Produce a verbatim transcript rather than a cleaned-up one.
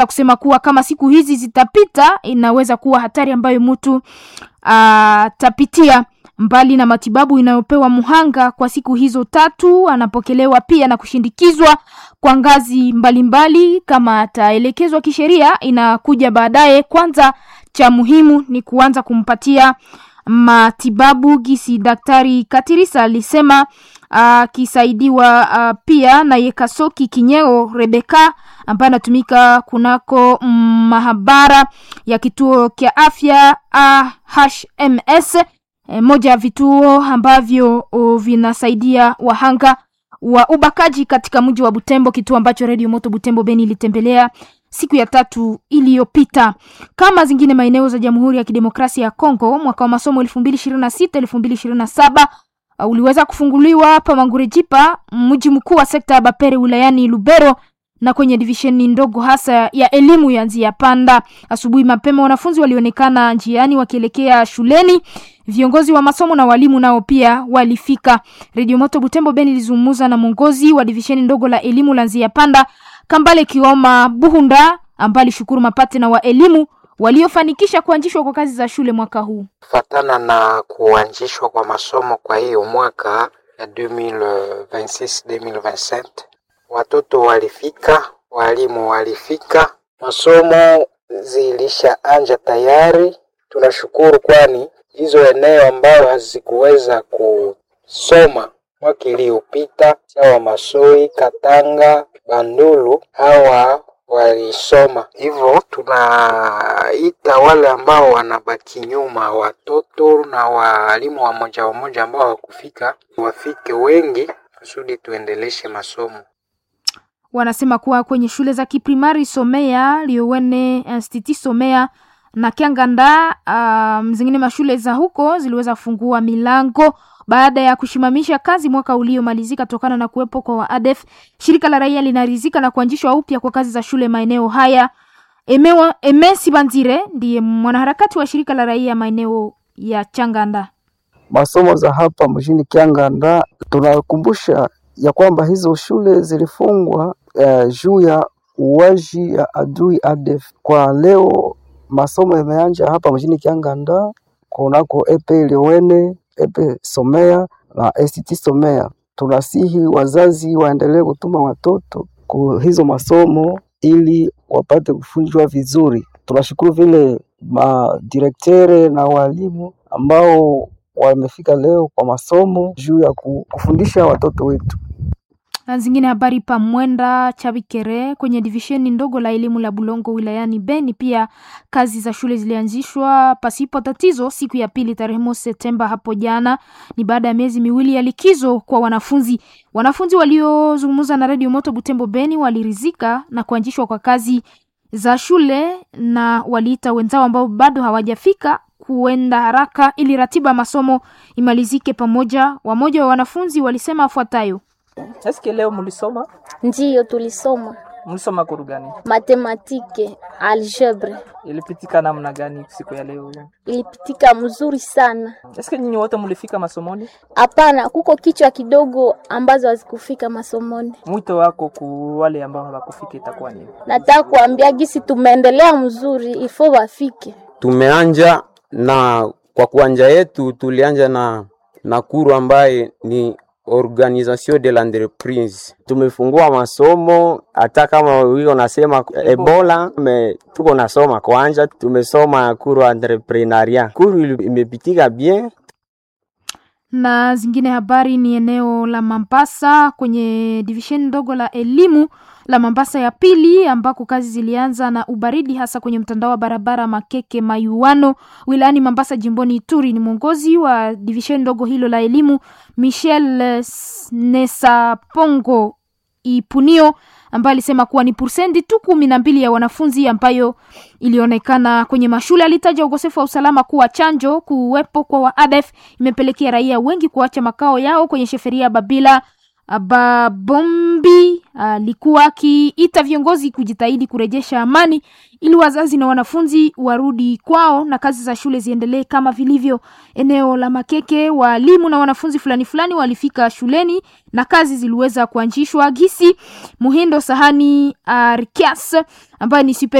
kusema kuwa kama siku hizi zitapita inaweza kuwa hatari ambayo mtu atapitia. Mbali na matibabu inayopewa muhanga kwa siku hizo tatu, anapokelewa pia na kushindikizwa kwa ngazi mbalimbali mbali, kama ataelekezwa kisheria inakuja baadaye. Kwanza cha muhimu ni kuanza kumpatia matibabu gisi Daktari Katirisa alisema, akisaidiwa uh, uh, pia na Yekasoki Kinyeo Rebeka ambaye anatumika kunako mm, mahabara ya kituo kia afya A H M S, e, moja ya vituo ambavyo o, vinasaidia wahanga wa ubakaji katika mji wa Butembo, kituo ambacho Radio Moto Butembo Beni ilitembelea siku ya tatu iliyopita. Kama zingine maeneo za Jamhuri ya Kidemokrasia ya Kongo, mwaka wa masomo elfu mbili ishirini na sita elfu mbili ishirini na saba uh, uliweza kufunguliwa hapa Mangurejipa, mji mkuu wa sekta ya Bapere wilayani Lubero, na kwenye divisheni ndogo hasa ya elimu ya Nzia Panda. Asubuhi mapema wanafunzi walionekana njiani wakielekea shuleni. Viongozi wa masomo na walimu nao pia walifika. Radio Moto Butembo Beni ilizungumza na mwongozi wa divisheni ndogo la elimu la Nzia Panda, Kambale Kioma Buhunda, ambaye alishukuru mapate na wa elimu waliofanikisha kuanzishwa kwa kazi za shule mwaka huu. Fatana na kuanzishwa kwa masomo kwa hiyo mwaka ya elfu mbili ishirini na sita elfu mbili ishirini na saba, watoto walifika, walimu walifika, masomo zilishaanza tayari. Tunashukuru kwani hizo eneo ambayo hazikuweza kusoma mwaka iliyopita, sawa Masoi, Katanga, Bandulu, hawa walisoma. Hivyo tunaita wale ambao wanabaki nyuma, watoto na walimu wa moja wa moja ambao hawakufika, wafike wengi kusudi tuendeleshe masomo. Wanasema kuwa kwenye shule za kiprimari Somea, Liowene, Institut Somea na Kianganda, um, zingine mashule za huko ziliweza kufungua milango baada ya kushimamisha kazi mwaka uliomalizika tokana na kuwepo kwa A D F. Shirika la raia linaridhika na kuanzishwa upya kwa kazi za shule maeneo haya. Emewa Emesi Banzire ndiye mwanaharakati wa shirika la raia maeneo ya Changanda. Masomo za hapa mjini Kianganda, tunakumbusha ya kwamba hizo shule zilifungwa uh, juu ya uwaji ya adui A D F. Kwa leo masomo yameanza hapa mjini Kianganda kunako epe Liowene, epe Somea na Institut Somea. Tunasihi wazazi waendelee kutuma watoto kwa hizo masomo ili wapate kufunzwa vizuri. Tunashukuru vile madirektere na walimu ambao wamefika leo kwa masomo juu ya kufundisha watoto wetu. Na zingine habari pa Mwenda Chabikere kwenye divisheni ndogo la elimu la Bulongo wilayani Beni, pia kazi za shule zilianzishwa pasipo tatizo siku ya pili tarehe mosi Septemba hapo jana. Ni baada ya miezi miwili ya likizo kwa wanafunzi. Wanafunzi waliozungumza na Radio Moto Butembo Beni walirizika na kuanzishwa kwa kazi za shule, na waliita wenzao ambao bado hawajafika kuenda haraka ili ratiba masomo imalizike pamoja. Wamoja wa wanafunzi walisema afuatayo: Eske leo mulisoma? Ndiyo tulisoma. Mulisoma kuru gani? Matematike, algebre. Ilipitika namna gani siku ya leo? Ilipitika mzuri sana. Eske nyinyi wote mulifika masomoni? Hapana, kuko kichwa kidogo ambazo hazikufika masomoni. Mwito wako ku wale ambao hawakufika itakuwa nini? Nataka kuambia gisi tumeendelea mzuri, ifo wafike. Tumeanja na kwa kuanja yetu tulianja na na kuru ambaye ni Organisation de l'entreprise. Tumefungua masomo hata kama wiko nasema Ebola, me tuko nasoma kwanza, tumesoma kuru entrepreneuria. Kuru imepitika bien. Na zingine habari ni eneo la Mambasa kwenye division ndogo la elimu la Mambasa ya pili, ambako kazi zilianza na ubaridi hasa kwenye mtandao wa barabara Makeke Mayuano wilayani Mambasa jimboni Ituri. Ni mwongozi wa division ndogo hilo la elimu Michel Nesapongo Ipunio ambaye alisema kuwa ni percent tu kumi na mbili ya wanafunzi ambayo ilionekana kwenye mashule. Alitaja ukosefu wa usalama kuwa chanjo. Kuwepo kwa A D F imepelekea raia wengi kuacha makao yao kwenye sheferia Babila Babombi alikuwa akiita viongozi kujitahidi kurejesha amani ili wazazi na wanafunzi warudi kwao na kazi za shule ziendelee kama vilivyo. Eneo la Makeke, walimu na wanafunzi fulani fulani walifika shuleni na kazi ziliweza kuanzishwa. Gisi Muhindo Sahani Arkias ambaye ni